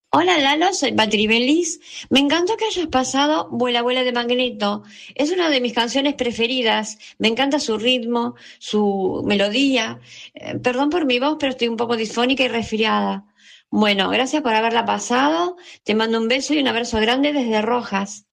Hola Lalo, soy Patri Belis. Me encantó que hayas pasado Vuela, Vuela de Magneto. Es una de mis canciones preferidas. Me encanta su ritmo, su melodía. Perdón por mi voz, pero estoy un poco disfónica y resfriada. Bueno, gracias por haberla pasado. Te mando un beso y un abrazo grande desde Rojas.